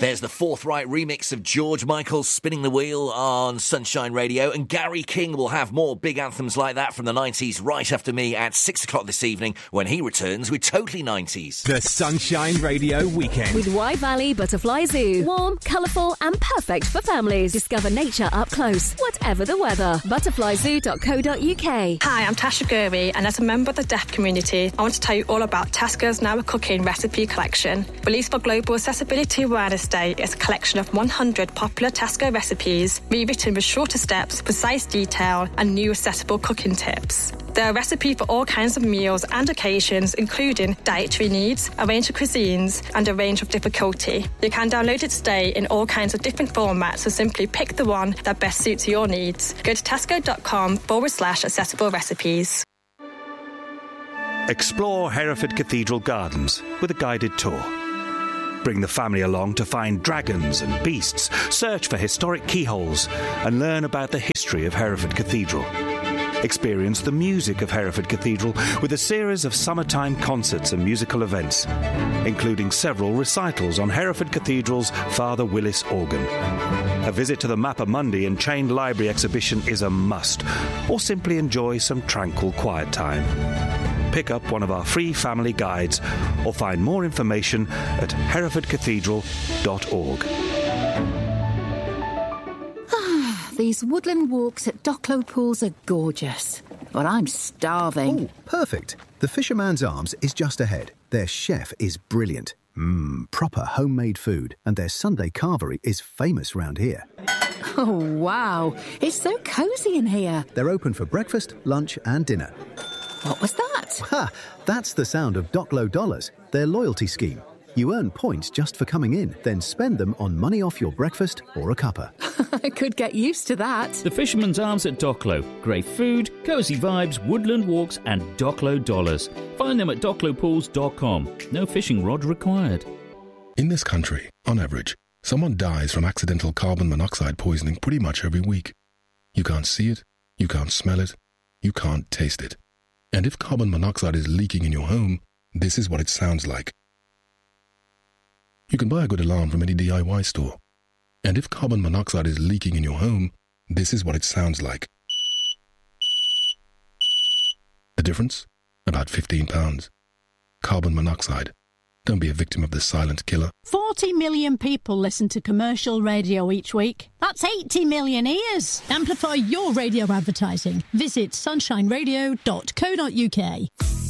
There's the Forthright remix of George Michael's Spinning the Wheel on Sunshine Radio, and Gary King will have more big anthems like that from the 90s right after me at 6 o'clock this evening when he returns with Totally 90s. The Sunshine Radio Weekend. With Wye Valley Butterfly Zoo. Warm, colourful and perfect for families. Discover nature up close, whatever the weather. Butterflyzoo.co.uk. Hi, I'm Tasha Gurry, and as a member of the deaf community, I want to tell you all about Tasco's Now a Cooking recipe collection. Released for Global Accessibility Awareness Day, it's a collection of 100 popular Tasco recipes, rewritten with shorter steps, precise detail, and new accessible cooking tips. There are recipes for all kinds of meals and occasions, including dietary needs, a range of cuisines, and a range of difficulty. You can download it today in all kinds of different formats, so simply pick the one that best suits your needs. Go to tasco.com/accessible recipes. Explore Hereford Cathedral Gardens with a guided tour. Bring the family along to find dragons and beasts, search for historic keyholes, and learn about the history of Hereford Cathedral. Experience the music of Hereford Cathedral with a series of summertime concerts and musical events, including several recitals on Hereford Cathedral's Father Willis organ. A visit to the Mappa Mundi and Chained Library exhibition is a must, or simply enjoy some tranquil quiet time. Pick up one of our free family guides or find more information at herefordcathedral.org. These woodland walks at Docklow Pools are gorgeous, but I'm starving. Oh, perfect. The Fisherman's Arms is just ahead. Their chef is brilliant. Proper homemade food, and their Sunday carvery is famous round here. Oh, wow. It's so cosy in here. They're open for breakfast, lunch and dinner. What was that? Ha! That's the sound of Docklow Dollars, their loyalty scheme. You earn points just for coming in, then spend them on money off your breakfast or a cuppa. I could get used to that. The Fisherman's Arms at Docklow. Great food, cosy vibes, woodland walks and Docklow dollars. Find them at docklowpools.com. No fishing rod required. In this country, on average, someone dies from accidental carbon monoxide poisoning pretty much every week. You can't see it, you can't smell it, you can't taste it. And if carbon monoxide is leaking in your home, this is what it sounds like. You can buy a good alarm from any DIY store. And if carbon monoxide is leaking in your home, this is what it sounds like. The difference? About £15. Carbon monoxide. Don't be a victim of the silent killer. 40 million people listen to commercial radio each week. That's 80 million ears. Amplify your radio advertising. Visit sunshineradio.co.uk.